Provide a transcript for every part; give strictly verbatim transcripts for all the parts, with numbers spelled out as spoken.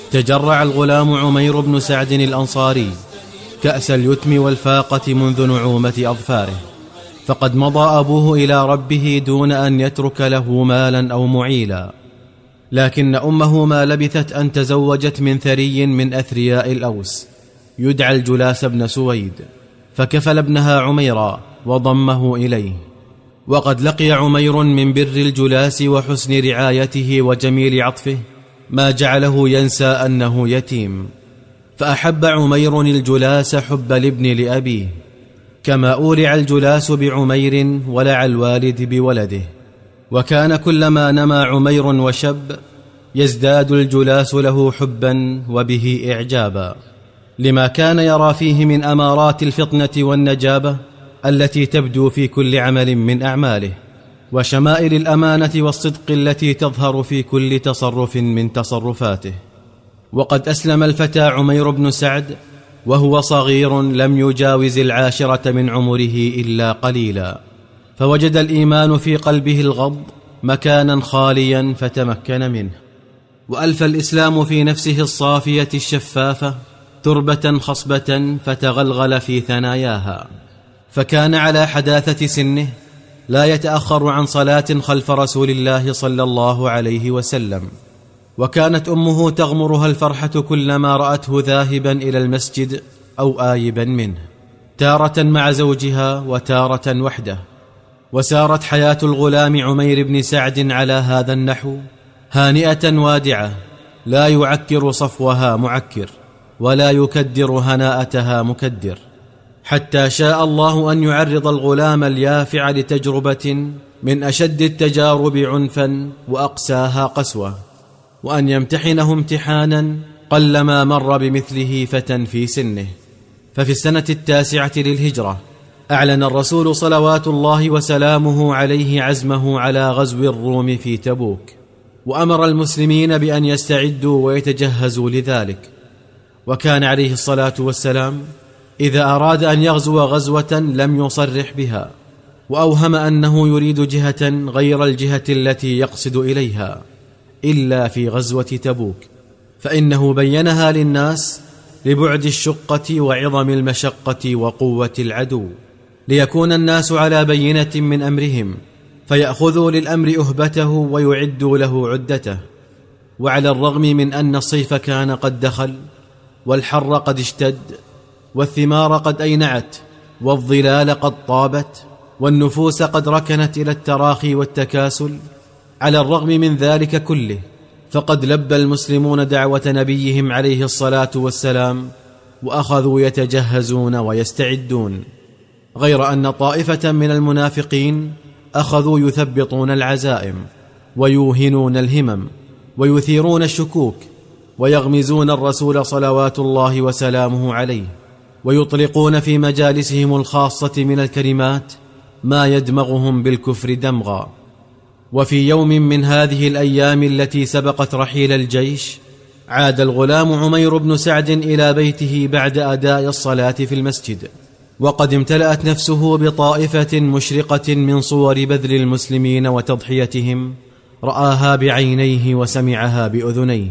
تجرع الغلام عمير بن سعد الأنصاري كأس اليتم والفاقة منذ نعومة أظفاره، فقد مضى أبوه إلى ربه دون أن يترك له مالا أو معيلا، لكن أمه ما لبثت أن تزوجت من ثري من أثرياء الأوس يدعى الجلاس بن سويد، فكفل ابنها عميرا وضمه إليه. وقد لقي عمير من بر الجلاس وحسن رعايته وجميل عطفه ما جعله ينسى أنه يتيم، فأحب عمير الجلاس حب الابن لأبيه، كما أولع الجلاس بعمير ولع الوالد بولده. وكان كلما نما عمير وشب يزداد الجلاس له حبا وبه إعجابا، لما كان يرى فيه من أمارات الفطنة والنجابة التي تبدو في كل عمل من أعماله، وشمائل الأمانة والصدق التي تظهر في كل تصرف من تصرفاته. وقد أسلم الفتى عمير بن سعد وهو صغير لم يجاوز العاشرة من عمره إلا قليلا، فوجد الإيمان في قلبه الغض مكانا خاليا فتمكن منه، وألف الإسلام في نفسه الصافية الشفافة تربة خصبة فتغلغل في ثناياها، فكان على حداثة سنه لا يتأخر عن صلاة خلف رسول الله صلى الله عليه وسلم، وكانت أمه تغمرها الفرحة كلما رأته ذاهبا إلى المسجد أو آيبا منه، تارة مع زوجها وتارة وحده. وسارت حياة الغلام عمير بن سعد على هذا النحو هانئة وادعة، لا يعكر صفوها معكر ولا يكدر هناءتها مكدر، حتى شاء الله أن يعرض الغلام اليافع لتجربة من أشد التجارب عنفا وأقساها قسوة، وأن يمتحنه امتحانا قلما مر بمثله فتى في سنه. ففي السنة التاسعة للهجرة أعلن الرسول صلوات الله وسلامه عليه عزمه على غزو الروم في تبوك، وأمر المسلمين بأن يستعدوا ويتجهزوا لذلك. وكان عليه الصلاة والسلام إذا أراد أن يغزو غزوة لم يصرح بها، وأوهم أنه يريد جهة غير الجهة التي يقصد إليها إلا في غزوة تبوك، فإنه بينها للناس لبعد الشقة وعظم المشقة وقوة العدو، ليكون الناس على بينة من أمرهم فيأخذوا للأمر أهبته ويعدوا له عدته. وعلى الرغم من أن الصيف كان قد دخل والحر قد اشتد والثمار قد أينعت والظلال قد طابت والنفوس قد ركنت إلى التراخي والتكاسل، على الرغم من ذلك كله فقد لبى المسلمون دعوة نبيهم عليه الصلاة والسلام وأخذوا يتجهزون ويستعدون، غير أن طائفة من المنافقين أخذوا يثبطون العزائم ويوهنون الهمم ويثيرون الشكوك ويغمزون الرسول صلوات الله وسلامه عليه، ويطلقون في مجالسهم الخاصة من الكلمات ما يدمغهم بالكفر دمغا. وفي يوم من هذه الأيام التي سبقت رحيل الجيش عاد الغلام عمير بن سعد إلى بيته بعد أداء الصلاة في المسجد، وقد امتلأت نفسه بطائفة مشرقة من صور بذل المسلمين وتضحيتهم، رآها بعينيه وسمعها بأذنيه.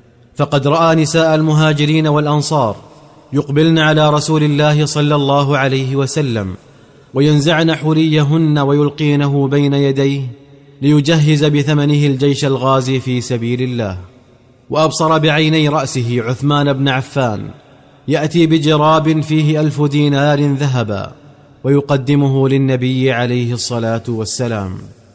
فقد رأى نساء المهاجرين والأنصار يقبلن على رسول الله صلى الله عليه وسلم وينزعن حليهن ويلقينه بين يديه ليجهز بثمنه الجيش الغازي في سبيل الله. وأبصر بعيني رأسه عثمان بن عفان يأتي بجراب فيه ألف دينار ذهبا ويقدمه للنبي عليه الصلاة والسلام.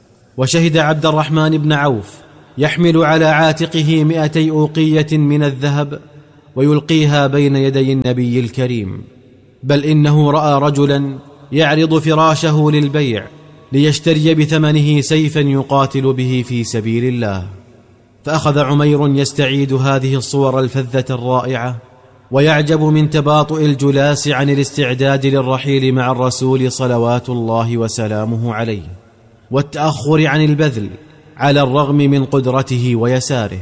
وشهد عبد الرحمن بن عوف يحمل على عاتقه مئتي أوقية من الذهب ويلقيها بين يدي النبي الكريم، بل إنه رأى رجلا يعرض فراشه للبيع ليشتري بثمنه سيفا يقاتل به في سبيل الله. فأخذ عمير يستعيد هذه الصور الفذة الرائعة ويعجب من تباطؤ الجلاس عن الاستعداد للرحيل مع الرسول صلوات الله وسلامه عليه، والتأخر عن البذل على الرغم من قدرته ويساره.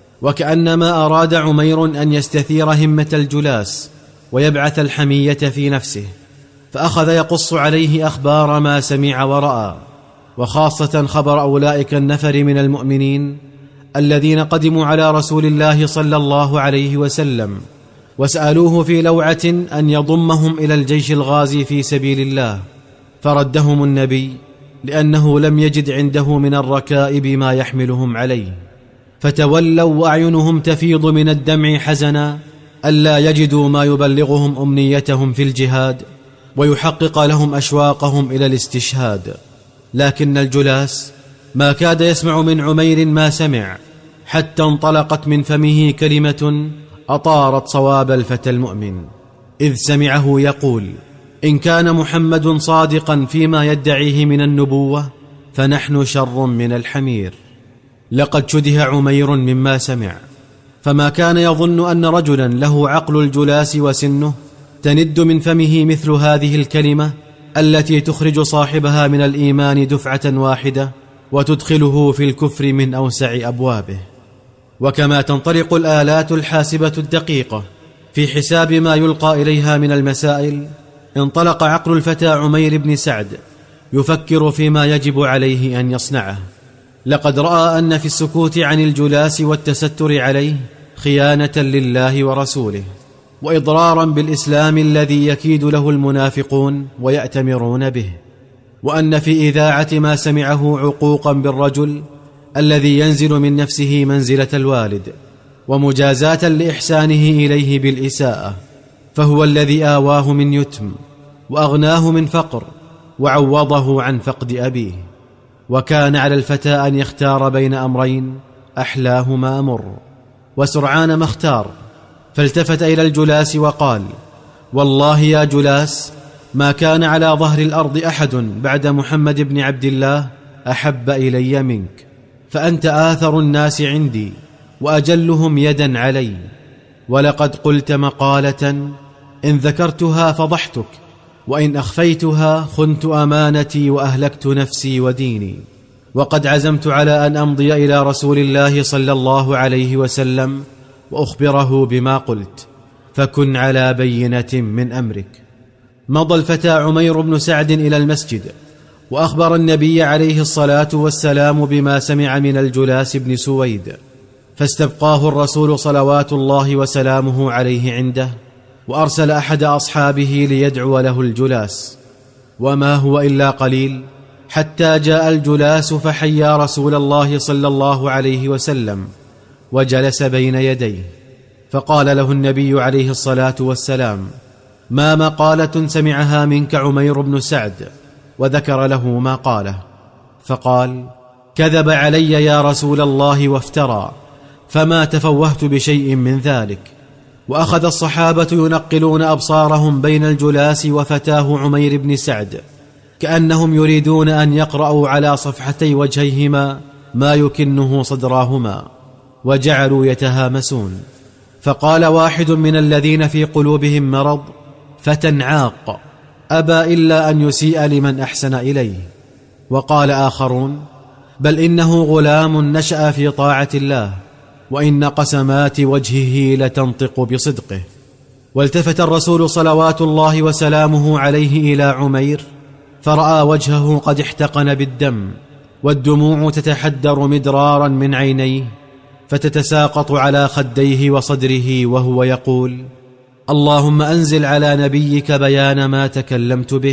وكأنما أراد عمير أن يستثير همة الجلاس ويبعث الحمية في نفسه، فأخذ يقص عليه أخبار ما سمع ورأى، وخاصة خبر أولئك النفر من المؤمنين الذين قدموا على رسول الله صلى الله عليه وسلم وسألوه في لوعة أن يضمهم إلى الجيش الغازي في سبيل الله، فردهم النبي لأنه لم يجد عنده من الركائب ما يحملهم عليه، فتولوا وأعينهم تفيض من الدمع حزنا ألا يجدوا ما يبلغهم أمنيتهم في الجهاد ويحقق لهم أشواقهم إلى الاستشهاد. لكن الجلاس ما كاد يسمع من عمير ما سمع، حتى انطلقت من فمه كلمة أطارت صواب الفتى المؤمن، إذ سمعه يقول: إن كان محمد صادقا فيما يدعيه من النبوة فنحن شر من الحمير. لقد شده عمير مما سمع، فما كان يظن أن رجلا له عقل الجلاس وسنه تند من فمه مثل هذه الكلمة التي تخرج صاحبها من الإيمان دفعة واحدة وتدخله في الكفر من أوسع أبوابه. وكما تنطلق الآلات الحاسبة الدقيقة في حساب ما يلقى إليها من المسائل، انطلق عقل الفتى عمير بن سعد يفكر فيما يجب عليه أن يصنعه. لقد رأى أن في السكوت عن الجلاس والتستر عليه خيانة لله ورسوله، وإضرارا بالإسلام الذي يكيد له المنافقون ويأتمرون به، وأن في إذاعة ما سمعه عقوقا بالرجل الذي ينزل من نفسه منزلة الوالد، ومجازاة لإحسانه إليه بالإساءة، فهو الذي آواه من يتم وأغناه من فقر وعوضه عن فقد أبيه. وكان على الفتى أن يختار بين أمرين أحلاهما مر، وسرعان ما اختار، فالتفت إلى الجلاس وقال: والله يا جلاس ما كان على ظهر الأرض أحد بعد محمد بن عبد الله أحب إلي منك، فأنت آثر الناس عندي وأجلهم يدا علي، ولقد قلت مقالة إن ذكرتها فضحتك، وإن أخفيتها خنت أمانتي وأهلكت نفسي وديني، وقد عزمت على أن أمضي إلى رسول الله صلى الله عليه وسلم وأخبره بما قلت، فكن على بينة من أمرك. مضى الفتى عمير بن سعد إلى المسجد وأخبر النبي عليه الصلاة والسلام بما سمع من الجلاس بن سويد، فاستبقاه الرسول صلوات الله وسلامه عليه عنده، وأرسل أحد أصحابه ليدعو له الجلاس، وما هو إلا قليل حتى جاء الجلاس فحيا رسول الله صلى الله عليه وسلم وجلس بين يديه، فقال له النبي عليه الصلاة والسلام: ما مقالة سمعها منك عمير بن سعد؟ وذكر له ما قاله، فقال: كذب علي يا رسول الله وافترى، فما تفوهت بشيء من ذلك. وأخذ الصحابة ينقلون أبصارهم بين الجلاس وفتاه عمير بن سعد، كأنهم يريدون أن يقرأوا على صفحتي وجهيهما ما يكنه صدراهما، وجعلوا يتهامسون. فقال واحد من الذين في قلوبهم مرض: فتى عاق أبى إلا أن يسيء لمن أحسن إليه. وقال آخرون: بل إنه غلام نشأ في طاعة الله، وإن قسمات وجهه لتنطق بصدقه. والتفت الرسول صلوات الله وسلامه عليه إلى عمير، فرأى وجهه قد احتقن بالدم، والدموع تتحدر مدرارا من عينيه، فتتساقط على خديه وصدره، وهو يقول: اللهم أنزل على نبيك بيان ما تكلمت به،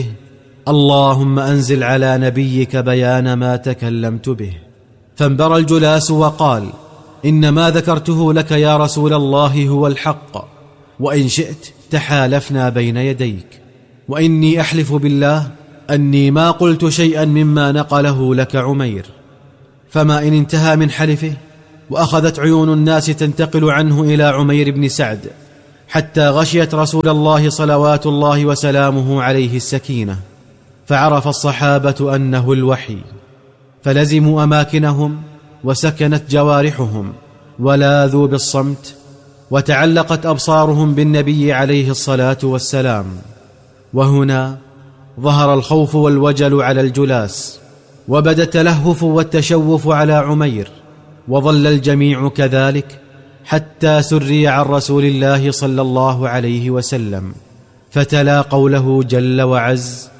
اللهم أنزل على نبيك بيان ما تكلمت به. فانبرى الجلاس وقال: إن ما ذكرته لك يا رسول الله هو الحق، وإن شئت تحالفنا بين يديك، وإني أحلف بالله أني ما قلت شيئا مما نقله لك عمير. فما إن انتهى من حلفه، وأخذت عيون الناس تنتقل عنه إلى عمير بن سعد، حتى غشيت رسول الله صلوات الله وسلامه عليه السكينة، فعرف الصحابة أنه الوحي، فلزموا أماكنهم وسكنت جوارحهم ولاذوا بالصمت، وتعلقت أبصارهم بالنبي عليه الصلاة والسلام. وهنا ظهر الخوف والوجل على الجلاس، وبدا التلهف والتشوف على عمير، وظل الجميع كذلك حتى سري عن رسول الله صلى الله عليه وسلم، فتلا قوله جل وعز: